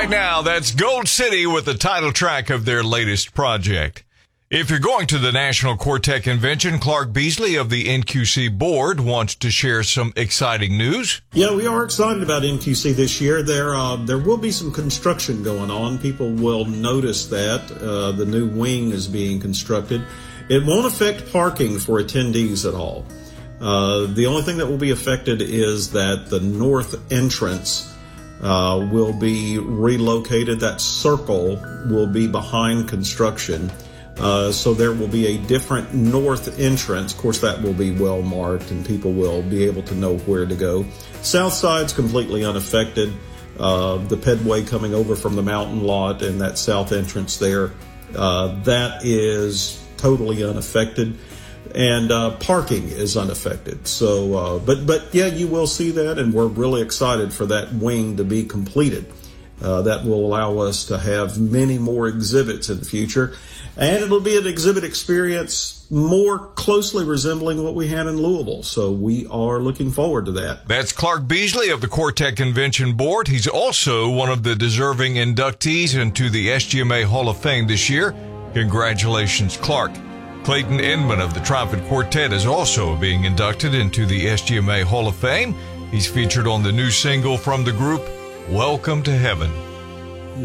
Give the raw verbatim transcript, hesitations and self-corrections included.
Right now, that's Gold City with the title track of their latest project. If you're going to the National Quartet Convention, Clark Beasley of the N Q C board wants to share some exciting news. Yeah, we are excited about N Q C this year. There uh, there will be some construction going on. People will notice that. Uh, the new wing is being constructed. It won't affect parking for attendees at all. Uh, the only thing that will be affected is that the north entrance uh, will be relocated. That circle will be behind construction. Uh, so there will be a different north entrance. Of course, that will be well marked and people will be able to know where to go. South side's completely unaffected. Uh, the pedway coming over from the mountain lot and that south entrance there, uh, that is totally unaffected. And uh, parking is unaffected. So, uh, but but yeah, you will see that, and we're really excited for that wing to be completed. Uh, that will allow us to have many more exhibits in the future. And it'll be an exhibit experience more closely resembling what we had in Louisville. So we are looking forward to that. That's Clark Beasley of the Quartet Convention Board. He's also one of the deserving inductees into the S G M A Hall of Fame this year. Congratulations, Clark. Clayton Inman of the Trumpet Quartet is also being inducted into the S G M A Hall of Fame. He's featured on the new single from the group, Welcome to Heaven.